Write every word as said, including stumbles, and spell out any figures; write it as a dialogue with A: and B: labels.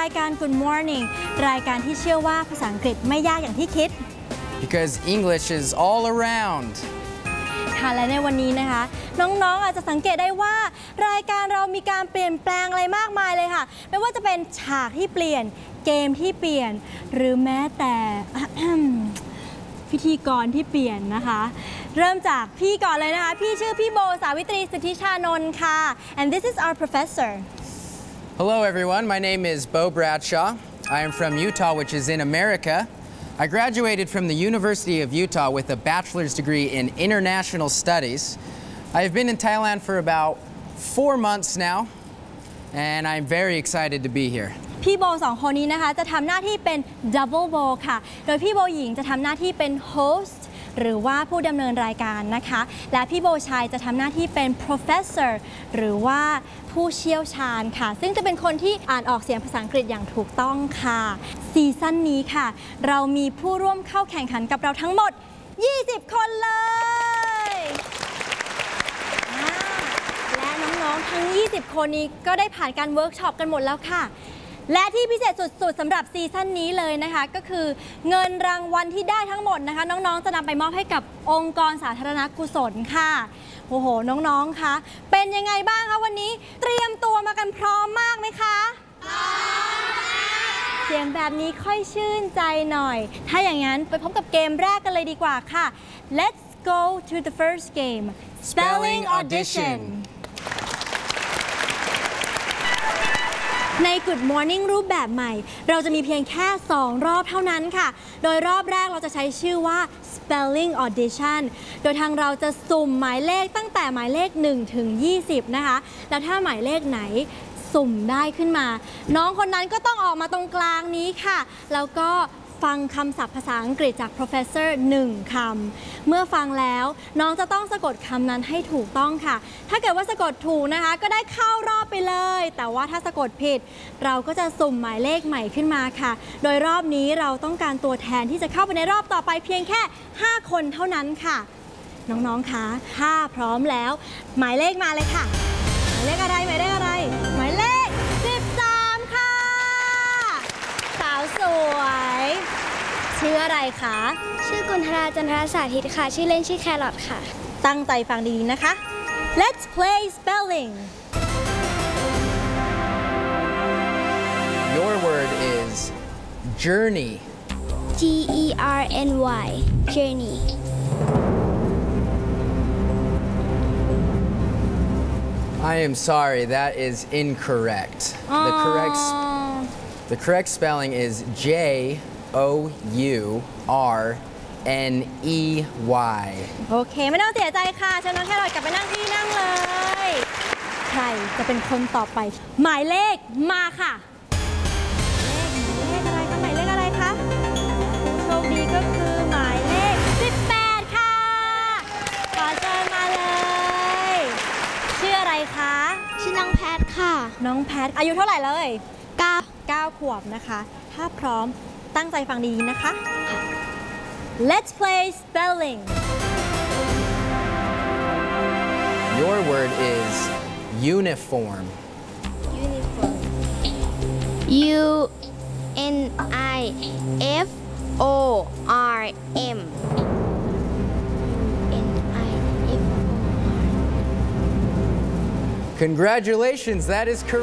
A: ายการ Good Morning รายการที่เชื่อว่าภาษาอังกฤษไม่ยากอย่างที่คิด
B: Because English is all around
A: ค่ะและในวันนี้นะคะน้องๆอาจจะสังเกตได้ว่ารายการเรามีการเปลี่ยนแปลงอะไรมากมายเลยค่ะไม่ว่าจะเป็นฉากที่เปลี่ยนเกมที่เปลี่ยนหรือแม้แต่ พิธีกรที่เปลี่ยนนะคะเริ่มจากพี่ก่อนเลยนะคะพี่ชื่อพี่โบสาวิตรีสุทธิชานนท์ค่ะ and this is our professor
B: Hello everyone, my name is Bo Bradshaw. I am from Utah, which is in America. I graduated from the University of Utah with a bachelor's degree in international studies. I have been in Thailand for about four months now, and I'm very excited to be here.
A: พี่โบสองคนนี้นะคะจะทำหน้าที่เป็น Double Bo ค่ะโดยพี่โบหญิงจะทำหน้าที่เป็น Host หรือว่าผู้ดำเนินรายการนะคะและพี่โบชายจะทำหน้าที่เป็น Professor หรือว่าผู้เชี่ยวชาญค่ะซึ่งจะเป็นคนที่อ่านออกเสียงภาษาอังกฤษอย่างถูกต้องค่ะซีซั่นนี้ค่ะเรามีผู้ร่วมเข้าแข่งขันกับเราทั้งหมดยี่สิบคนเลยและน้องๆทั้งยี่สิบคนนี้ก็ได้ผ่านการเวิร์กช็อปกันหมดแล้วค่ะและที่พิเศษสุดๆสำหรับซีซั่นนี้เลยนะคะก็คือเงินรางวัลที่ได้ทั้งหมดนะคะน้องๆจะนำไปมอบให้กับองค์กรสาธารณกุศลค่ะโอ้โหน้องๆคะเป็นยังไงบ้างคะวันนี้เตรียมตัวมากันพร้อมมากไหมคะพร้อมเสียงแบบนี้ค่อยชื่นใจหน่อยถ้าอย่างนั้นไปพบกับเกมแรกกันเลยดีกว่าค่ะ Let's go to the first game Spelling Auditionใน Good Morning รูปแบบใหม่เราจะมีเพียงแค่สองรอบเท่านั้นค่ะโดยรอบแรกเราจะใช้ชื่อว่า Spelling Audition โดยทางเราจะสุ่มหมายเลขตั้งแต่หมายเลขหนึ่งถึงยี่สิบนะคะแล้วถ้าหมายเลขไหนสุ่มได้ขึ้นมาน้องคนนั้นก็ต้องออกมาตรงกลางนี้ค่ะแล้วก็ฟังคำศัพท์ภาษาอังกฤษจาก Professor หนึ่งคำเมื่อฟังแล้วน้องจะต้องสะกดคำนั้นให้ถูกต้องค่ะถ้าเกิดว่าสะกดถูกนะคะก็ได้เข้ารอบไปเลยแต่ว่าถ้าสะกดผิดเราก็จะสุ่มหมายเลขใหม่ขึ้นมาค่ะโดยรอบนี้เราต้องการตัวแทนที่จะเข้าไปในรอบต่อไปเพียงแค่ห้าคนเท่านั้นค่ะน้องๆคะถ้าพร้อมแล้วหมายเลขมาเลยค่ะหมายเลขอะไรหมายเลขอะไรหมายเลขสิบสามค่ะสาวสวยชื่ออะไรคะ
C: ชื่อกุณธราจันทรสาธิตค่ะชื่อเล่นชื่อแครอทค่ะ
A: ตั้งใจฟังดีๆนะคะ Let's play spelling
B: Your word is journey
C: G E R N Y journey
B: I am sorry, that is incorrect. The correct the correct spelling is J O U R N E Y
A: โอเคไม่ต้องเสียใจค่ะเชิญน้องแครอทกลับไปนั่งที่นั่งเลยใครจะเป็นคนต่อไปหมายเลขมาค่ะเลขหมายเลขอะไรคะหมายเลขอะไรคะผู้โชคดีก็คือหมายเลขสิบแปดค่ะขอเชิญมาเลยชื่ออะไรคะ
C: ชื่อน้องแพทค่ะ
A: น้องแพทอายุเท่าไหร่เลย
C: เก้า
A: เก้าขวบนะคะถ้าพร้อมตั้งใจฟังดีๆนะคะ Let's play spelling
B: Your word is uniform
C: uniform U N I F O R M N I F O R
B: Congratulations, that is correct.